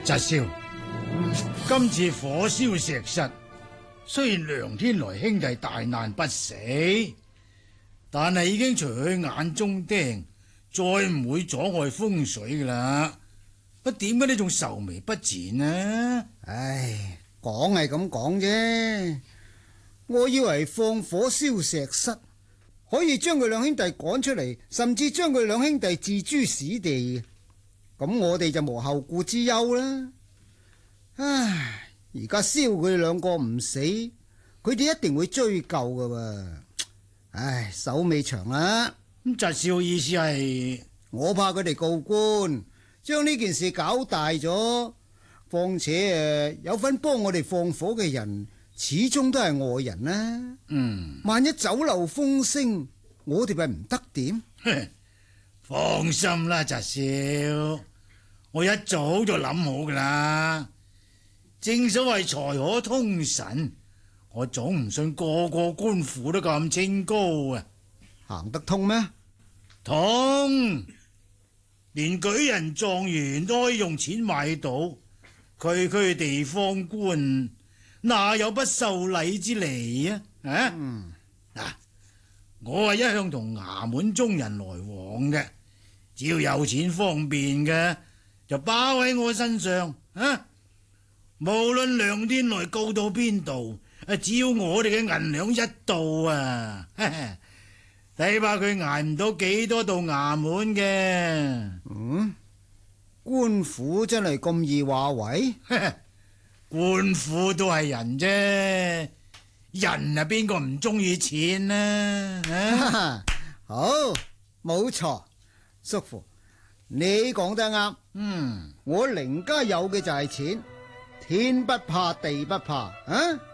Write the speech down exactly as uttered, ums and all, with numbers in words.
侄少，今次火燒石室，雖然梁天來兄弟大難不死，但係已經除去眼中釘，再唔會阻礙風水噶啦。不點解你仲愁眉不展呢？ 唉，講係咁講啫，我以為放火燒石室可以將佢兩兄弟趕出嚟，甚至將佢兩兄弟置諸死地，咁我哋就無後顧之憂啦。唉，而家燒佢兩個唔死，佢哋一定會追究噶喎。唉，手尾長啦。 咁侄少意思係， 我怕佢哋告官，將呢件事搞大咗。況且誒，有份幫我哋放火嘅人，始終都係外人啦。 嗯， 萬一走漏風聲，我哋咪唔得點？ 放心啦，侄少，我一早就諗好噶啦。正所謂財可通神，我總唔信個個官府都咁清高啊！ 行得通咩？ 通，連舉人狀元都可以用錢買到，區區地方官哪有不受禮之理啊？啊，嗱、嗯啊，我係一向同衙門中人來往嘅，只要有錢方便嘅，就包喺我身上啊！無論梁天來告到邊度，只要我哋嘅銀兩一到啊，睇怕佢挨唔到幾多道衙門嘅。 嗯，官府真係咁易話為？ 官府都係人啫，人啊邊個唔中意錢呢？啊、 好，冇錯，叔父，你講得啱。嗯，我凌家有嘅就係錢。天不怕地不怕，啊！